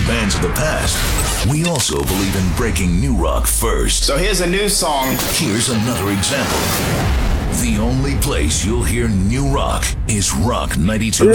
bands of the past, we also believe in breaking new rock first. So here's a new song. Here's another example. The only place you'll hear new rock is Rock 92.